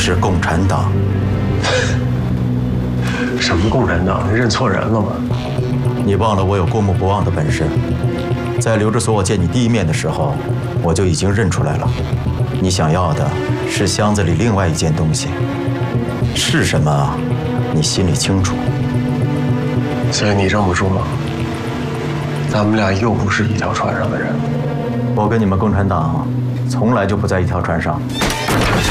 是共产党。 什么共产党？你认错人了吗？ 你忘了我有过目不忘的本事。在留着所我见你第一面的时候，我就已经认出来了。你想要的是箱子里另外一件东西，是什么？你心里清楚。 所以你认不出吗？咱们俩又不是一条船上的人。 我跟你们共产党从来就不在一条船上。